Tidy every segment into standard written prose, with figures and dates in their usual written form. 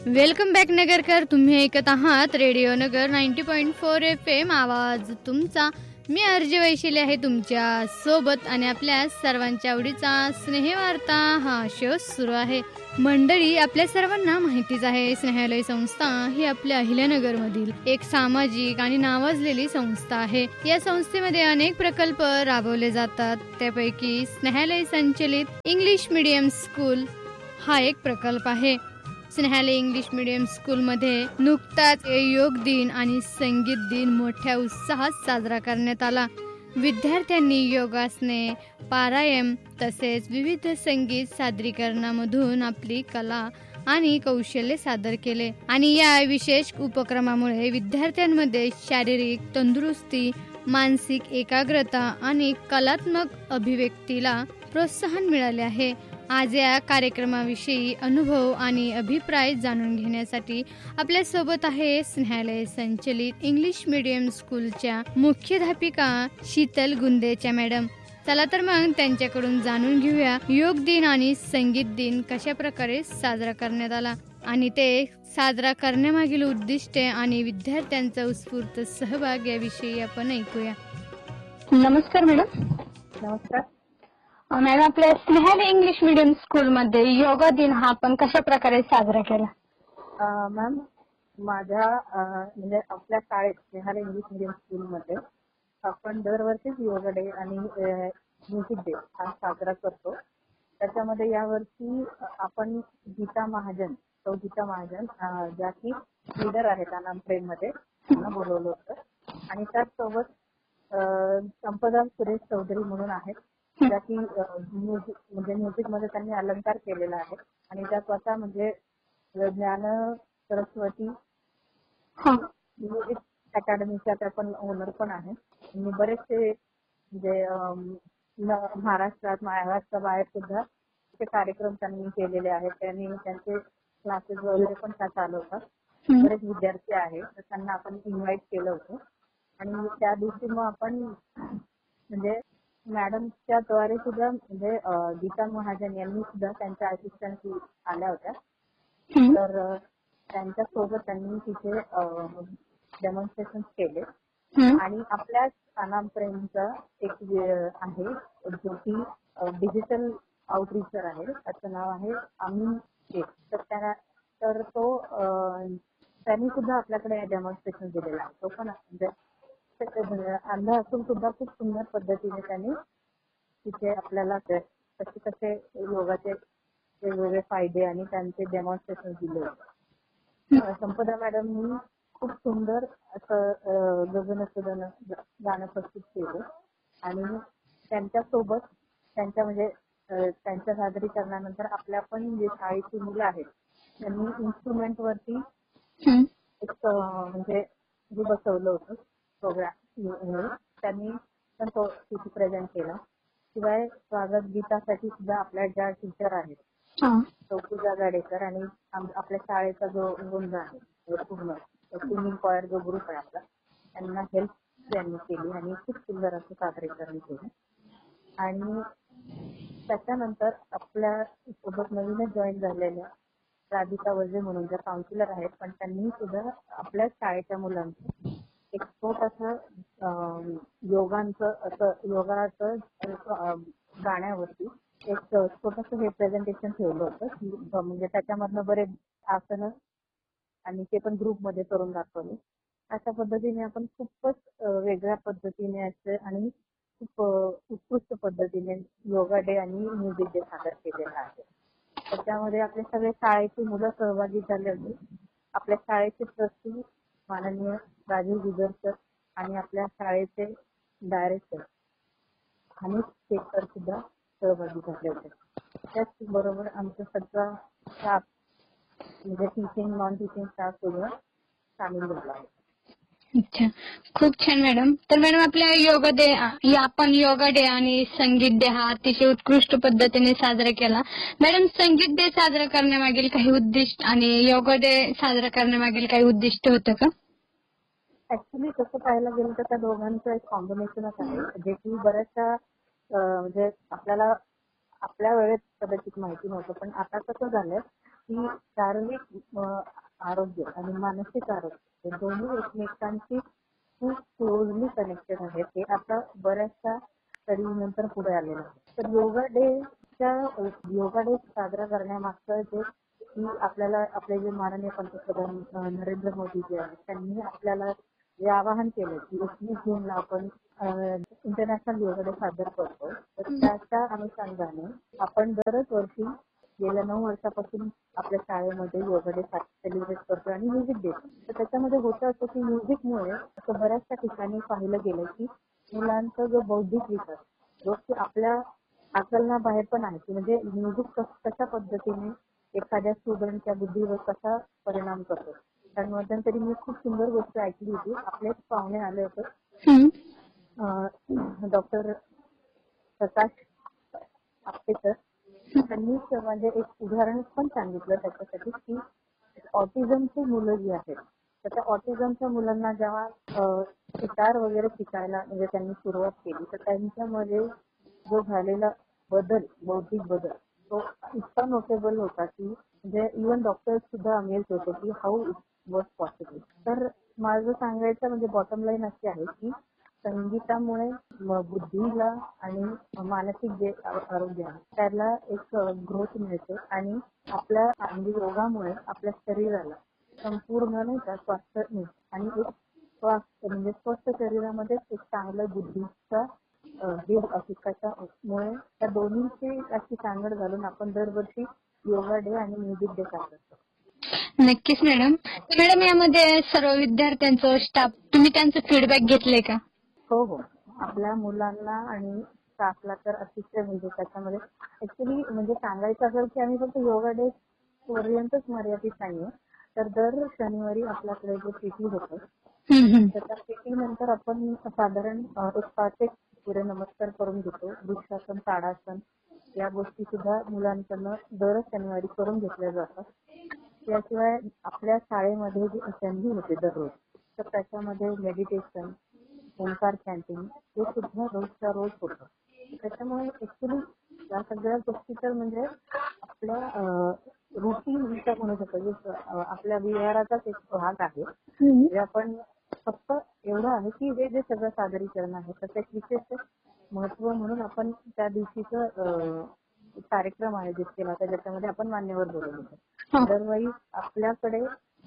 Welcome back Nagarkar. तुम्ही ऐकत आहात रेडिओ नगर 90.4 FM. आवाज तुमचा. मी अर्जी वैशिली आहे तुमच्या सोबत आणि आपल्या सर्वांच्या आवडीचा स्नेहवार्ता हा शो सुरू आहे. मंडळी, आपल्या सर्वांना माहितीच आहे, स्नेहालय संस्था ही आपल्या अहिल्यानगरमधील एक सामाजिक आणि नावाजलेली संस्था आहे. या संस्थेमध्ये अनेक प्रकल्प राबवले जातात. त्यापैकी स्नेहालय संचलित इंग्लिश मीडियम स्कूल हा एक प्रकल्प आहे. स्नेहालय इंग्लिश मीडियम स्कूलमध्ये नुकताच योग दिन आणि संगीत दिन मोठ्या उत्साहात साजरा करण्यात आला. विद्यार्थ्यांनी योगासने, पारायण तसेच विविध संगीत सादरीकरणामधून आपली कला आणि कौशल्य सादर केले. आणि या विशेष उपक्रमामुळे विद्यार्थ्यांमध्ये शारीरिक तंदुरुस्ती, मानसिक एकाग्रता आणि कलात्मक अभिव्यक्तीला प्रोत्साहन मिळाले आहे. आज या कार्यक्रमाविषयी अनुभव आणि अभिप्राय जाणून घेण्यासाठी आपल्या सोबत आहे स्नेहालय संचलित इंग्लिश मीडियम स्कूलच्या मुख्याध्यापिका शीतल गुंदेच्या मॅडम. चला तर मग त्यांच्याकडून जाणून घेऊया योग दिन आणि संगीत दिन कशा प्रकारे साजरा करण्यात आला आणि ते साजरा करण्यामागील उद्दिष्टे आणि विद्यार्थ्यांचा उत्स्फूर्त सहभाग याविषयी आपण ऐकूया. नमस्कार मॅडम. नमस्कार मॅडम, आपल्या स्नेहालय इंग्लिश मीडियम स्कूलमध्ये योगा दिन हा आपण कशा प्रकारे साजरा केला? मॅम, माझ्या म्हणजे आपल्या शाळेत स्नेहालय इंग्लिश मीडियम स्कूलमध्ये आपण दरवर्षीच योगा डे आणि म्युझिक डे हा साजरा करतो. त्याच्यामध्ये यावर्षी आपण गीता महाजन ज्या की लीडर आहेत आनाम प्रेममध्ये, त्यांना बोलवलं होतं. आणि त्याचसोबत संपदा सुरेश चौधरी म्हणून आहेत, ज्या की म्युझिक मध्ये त्यांनी अलंकार केलेला आहे आणि त्या स्वतः म्हणजे ज्ञान सरस्वती म्युझिक अकॅडमीच्या त्या पण ओनर पण आहे. आणि बरेचसे म्हणजे महाराष्ट्राच्या बाहेर सुद्धा ते कार्यक्रम त्यांनी केलेले आहेत. त्यांनी त्यांचे क्लासेस वगैरे पण त्या चालवतात. बरेच विद्यार्थी आहेत, तर त्यांना आपण इन्व्हाइट केलं होतं. आणि त्या दिवशी मग आपण म्हणजे मॅडमच्या द्वारे सुद्धा म्हणजे गीता महाजन यांनी सुद्धा त्यांच्या असिस्टंट आल्या होत्या. तर त्यांच्या सोबत त्यांनी तिथे डेमॉन्स्ट्रेशन केले. आणि आपल्याच अनाम प्रेमचा एक आहे जो की डिजिटल आउटरीचर आहे, त्याचं नाव आहे अमीन शेख. तर तो त्यांनी सुद्धा आपल्याकडे डेमॉन्स्ट्रेशन दिलेला आहे. तो पण अंध असून सुद्धा खूप सुंदर पद्धतीने त्यांनी तिथे आपल्याला कसे योगाचे वेगवेगळे फायदे आणि त्यांचे डेमॉन्स्ट्रेशन दिले होते. संपदा मॅडमनी खूप सुंदर असं गगनसुदन गाणं प्रस्तुत केलं. आणि त्यांच्यासोबत त्यांच्या सादरीकरणानंतर आपल्या पण जे शाळेची मुलं आहेत त्यांनी इन्स्ट्रुमेंट वरती एक म्हणजे जे बसवलं होतं प्रोग्राम, त्यांनी पण तो तिथे प्रेझेंट केला. शिवाय स्वागत गीतासाठी सुद्धा आपल्या ज्या टीचर आहेत पूजा गाडेकर आणि आपल्या शाळेचा जो वृंद आहे पूर्ण सिंगिंग कॉयर जो ग्रुप आहे आपला, त्यांना हेल्प त्यांनी केली आणि खूप सुंदर असं सादरीकरण केलं. आणि त्याच्यानंतर आपल्या सोबत नवीनच जॉईन झालेल्या राधिका वजे म्हणून ज्या काउन्सिलर आहेत, पण त्यांनी सुद्धा आपल्या शाळेच्या मुलांचं एक छोटंसं योगाचं गाण्यावरती एक छोटंसं हे प्रेझेंटेशन ठेवलं होतं. म्हणजे त्याच्यामधनं बरेच आसनं आणि ते पण ग्रुपमध्ये करून दाखवले. अशा पद्धतीने आपण खूपच वेगळ्या पद्धतीने असं आणि खूप उत्कृष्ट पद्धतीने योगा डे आणि म्युझिक डे सादर केलेला आहे. त्याच्यामध्ये आपले सगळे शाळेची मुलं सहभागी झाले होते. आपल्या शाळेचे ट्रस्टी माननीय राजीव गुजर सर आणि आपल्या शाळेचे डायरेक्टर हनीफ शेखर सुद्धा सहभागी झाले होते. त्याचबरोबर आमचा सगळा स्टाफ म्हणजे टीचिंग नॉन टीचिंग स्टाफ सुद्धा सामील झाला आहे. अच्छा, खूप छान मॅडम. तर मॅडम, आपल्या आपण योगा डे आणि संगीत डे हा अतिशय उत्कृष्ट पद्धतीने साजरा केला. मॅडम, संगीत डे साजरा करण्यामागील काही उद्दिष्ट आणि योगा डे साजरा करण्यामागील काही उद्दिष्ट होतं का? ऍक्च्युली तसं पाहायला गेलं तर त्या दोघांचं एक कॉम्बिनेशनच आहे, जे की बऱ्याचशा म्हणजे आपल्याला आपल्या वेळेत कदाचित माहिती नव्हतं. पण आता कसं झालंय की शारीरिक आरोग्य आणि मानसिक आरोग्य हे दोन्ही एकमेकांशी खूप क्लोजली कनेक्टेड आहेत. हे आता बऱ्याचशा स्टडीनंतर पुढे आलेलं आहे. तर योगा डे साजरा करण्यामागचं जे की आपल्याला आपले जे माननीय पंतप्रधान नरेंद्र मोदी जे आहेत त्यांनी आपल्याला जे आवाहन केलं की 21 जूनला आपण इंटरनॅशनल योगा डे साजरा करतो. तर त्याच्या अनुषंगाने आपण दरच वर्षी गेल्या 9 वर्षापासून आपल्या शाळेमध्ये योगा डे सेलिब्रेट करतो आणि म्युझिक डे. तर त्याच्यामध्ये होतं असं की म्युझिकमुळे असं बऱ्याचशा ठिकाणी पाहिलं गेलं की मुलांचा जो बौद्धिक विकास जो की आपल्या आकलनाबाहेर पण आहे की म्हणजे म्युझिक कशा पद्धतीने एखाद्या स्टुडंटच्या बुद्धीवर कसा परिणाम करतो. कारण मध्यंतरी मी खूप सुंदर गोष्ट ऐकली होती. आपलेच पाहुणे आले होते डॉक्टर प्रकाश आपटेकर. त्यांनी म्हणजे एक उदाहरण पण सांगितलं त्याच्यासाठी की ऑटिझमची मुलं जी आहेत तर त्या ऑटिझमच्या मुलांना जेव्हा गिटार वगैरे शिकायला म्हणजे त्यांनी सुरुवात केली तर त्यांच्यामध्ये जो झालेला बदल बौद्धिक बदल तो इतका नोटेबल होता की म्हणजे इव्हन डॉक्टर सुद्धा अमेज होते की हाऊ इट वॉज पॉसिबल. तर माझं सांगायचं म्हणजे बॉटम लाईन अशी आहे की संगीतामुळे बुद्धीला आणि मानसिक जे आरोग्य आहे त्याला एक ग्रोथ मिळते आणि आपल्या योगामुळे आपल्या शरीराला संपूर्ण नाही का स्वास्थ्य मिळते आणि एक स्वास्थ्य म्हणजे स्वस्थ शरीरामध्ये एक चांगलं बुद्धीचा हे त्याच्यामुळे त्या दोन्हीची अशी सांगड घालून आपण दरवर्षी योगा डे आणि म्युझिक डे करतो. नक्कीच मॅडम. मॅडम यामध्ये सर्व विद्यार्थ्यांचं स्टाफ तुम्ही त्यांचं फीडबॅक घेतले का? हो. आपल्या मुलांना आणि स्टाफला तर अतिशय म्हणजे त्याच्यामध्ये ऍक्च्युली म्हणजे सांगायचं असेल की आम्ही फक्त योगा डे पर्यंतच मर्यादित नाहीये. तर दर शनिवारी आपल्याकडे जे पीटी होतं तर त्या पीटी नंतर आपण साधारण एक 5 सूर्यनमस्कार करून घेतो. वृक्षासन ताडासन या गोष्टी सुद्धा मुलांकडनं दर शनिवारी करून घेतल्या जातात. त्याशिवाय आपल्या शाळेमध्ये जी असेंब्ली होते दररोज तर त्याच्यामध्ये मेडिटेशन ओंकार चॅन्टिंग हे सुद्धा रोजच्या रोज होतं. त्याच्यामुळे ऍक्च्युली या सगळ्या गोष्टी तर म्हणजे आपल्या रुटीन म्हणू शकतो आपल्या विहाराचाच एक भाग आहे. म्हणजे आपण फक्त एवढं आहे की हे जे सगळं सादरीकरण आहे त्याचं एक विशेष महत्व म्हणून आपण त्या दिवशीचं कार्यक्रम आयोजित केला होता ज्याच्यामध्ये आपण मान्यवर बोलवले. अदरवाईज आपल्याकडे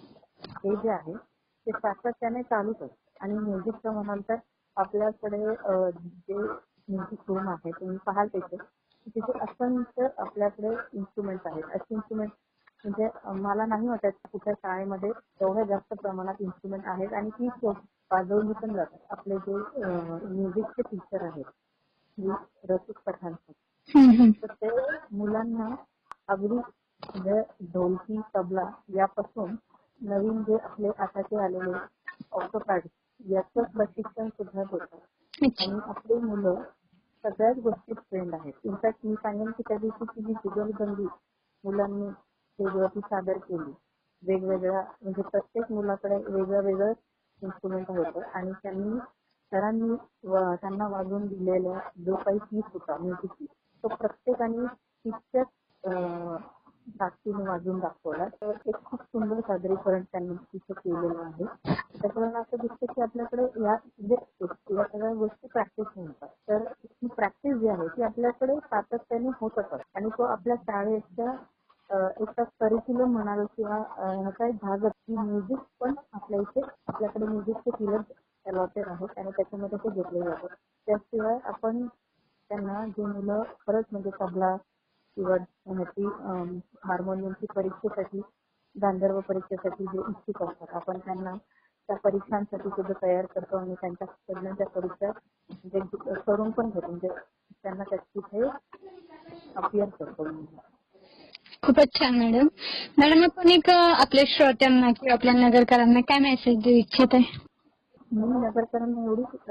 हे जे आहे ते सातत्याने चालूच असतं. आणि म्युझिकचं म्हणाल तर आपल्याकडे जे म्युझिक रूम आहे तुम्ही पाहाल तिथे असंख्य आपल्याकडे इन्स्ट्रुमेंट आहेत. असे इन्स्ट्रुमेंट म्हणजे मला नाही वाटत कुठल्या शाळेमध्ये एवढ्या जास्त प्रमाणात इन्स्ट्रुमेंट आहेत आणि ती वाजवली पण जातात. आपले जे म्युझिकचे टीचर आहेत रसिक पठाण तर ते मुलांना अगदी म्हणजे ढोलकी तबला यापासून नवीन जे आपले आताचे आलेले ऑटोपॅड याचं प्रशिक्षण सुद्धा देतात आणि आपली मुलं सगळ्याच गोष्टीत ट्रेंड आहेत. इनफॅक्ट मी सांगेन की त्या दिवशी जी जुगलबंदी मुलांनी वेगळी सादर केली वेगवेगळ्या म्हणजे प्रत्येक मुलाकडे वेगळं इन्स्ट्रुमेंट होतं आणि सरांनी त्यांना वाजवून दिलेला जो काही पीस होता म्युझिक तो प्रत्येकाने तितक्याच ताकदीने वाजवून दाखवला. तर एक खूप सुंदर सादरीकरण त्यांनी तिथे केलेलं आहे. त्याच्यामुळे असं दिसतं की आपल्याकडे या सगळ्या गोष्टी प्रॅक्टिस होतात. तर ही प्रॅक्टिस जी आहे ती आपल्याकडे सातत्याने होत असतात आणि तो आपल्या शाळेच्या एका करिक्युलम म्हणाल किंवा काही भाग की म्युझिक पण आपल्या इथे आपल्याकडे म्युझिकचे पिरियड अलॉटेड आहेत आणि त्याच्यामध्ये ते घेतले जातात. त्याशिवाय आपण त्यांना जे मुलं खरंच म्हणजे तबला किंवा हार्मोनियमची परीक्षेसाठी गांधर्व परीक्षेसाठी जे इच्छुक असतात आपण त्यांना त्या परीक्षांसाठी सुद्धा तयार करतो आणि त्यांच्याकडनं त्या परीक्षा करून पण घेतो म्हणजे त्यांना तिथे अपियर करतो. खूपच छान मॅडम. मॅडम आपण एक आपल्या श्रोत्यांना किंवा आपल्या नगरकरांना काय मेसेज देऊ इच्छित आहे? मी नगरकरांना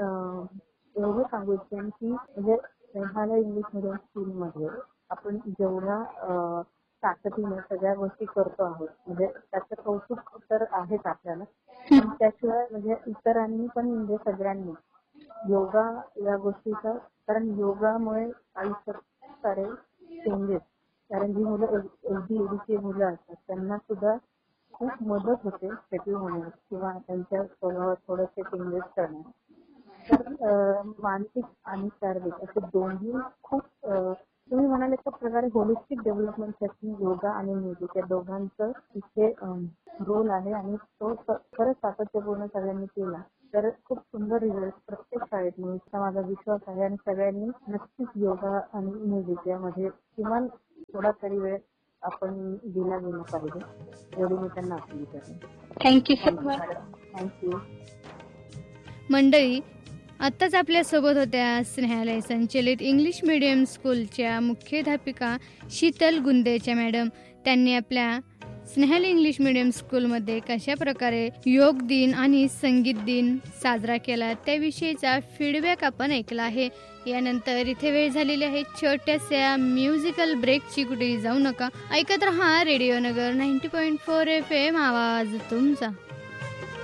एवढं सांगू इच्छेन की म्हणजे मेघालय इंग्लिश मिडियम स्कूलमध्ये आपण जेवढा ताकदीने सगळ्या गोष्टी करतो आहोत म्हणजे त्याचं कौतुक तर आहेच आपल्याला पण त्याशिवाय म्हणजे इतरांनी पण म्हणजे सगळ्यांनी योगा या गोष्टीचा कारण योगामुळे आयुष्यात सारे चेंजेस कारण जी मुलं एवढी मुलं असतात त्यांना सुद्धा खूप मदत होते सेटल होण्यास किंवा त्यांच्या स्वभावात थोडंसं चेंजेस करण्यास. तर मानसिक आणि शारीरिक असे दोन्ही खूप तुम्ही म्हणाले त्या प्रकारे होलिस्टिक डेव्हलपमेंटसाठी योगा आणि म्युझिक या दोघांचं इथे रोल आहे आणि तो खरंच सातत्यपूर्ण सगळ्यांनी केला तर खूप सुंदर रिझल्ट प्रत्येक शाळेत मिळेल असा माझा विश्वास आहे. आणि सगळ्यांनी नक्कीच योगा आणि म्युझिक यामध्ये किमान थोडा तरी वेळ आपण दिला गेला पाहिजे एवढी मी त्यांना अपील करेन. Thank you so much. थँक्यू. मंडळी, आत्ताच आपल्यासोबत होत्या स्नेहालय संचलित इंग्लिश मीडियम स्कूलच्या मुख्याध्यापिका शीतल गुंदेच्या मॅडम. त्यांनी आपल्या स्नेहालय इंग्लिश मीडियम स्कूलमध्ये कशा प्रकारे योग दिन आणि संगीत दिन साजरा केला त्याविषयीचा फीडबॅक आपण ऐकला आहे. यानंतर इथे वेळ झालेली आहे छोट्याशा म्युझिकल ब्रेकची. कुठेही जाऊ नका, ऐकत रहा रेडिओ नगर 90.4 FM आवाज तुमचा.